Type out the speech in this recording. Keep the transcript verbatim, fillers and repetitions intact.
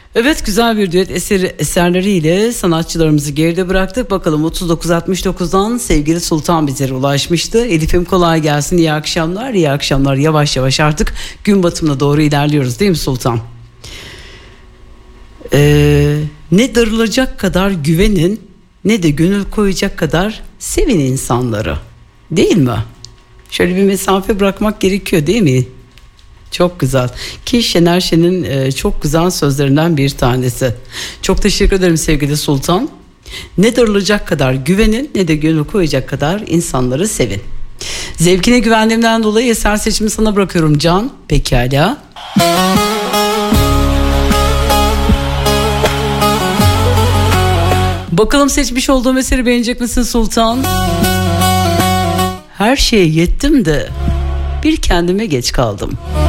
Evet, güzel bir düet eseri, eserleriyle sanatçılarımızı geride bıraktık. Bakalım otuz dokuz altmış dokuzdan sevgili Sultan bizlere ulaşmıştı. Elif'im kolay gelsin, iyi akşamlar. İyi akşamlar, yavaş yavaş artık gün batımına doğru ilerliyoruz değil mi Sultan? Ee, ne darılacak kadar güvenin, ne de gönül koyacak kadar sevin insanları, değil mi? Şöyle bir mesafe bırakmak gerekiyor değil mi? Çok güzel. Ki Şener Şen'in e, çok güzel sözlerinden bir tanesi. Çok teşekkür ederim sevgili Sultan. Ne darılacak kadar güvenin, ne de gönül koyacak kadar insanları sevin. Zevkine güvendiğimden dolayı eser seçimi sana bırakıyorum Can. Pekala. Bakalım seçmiş olduğum eseri beğenecek misin Sultan? Her şeye yettim de bir kendime geç kaldım.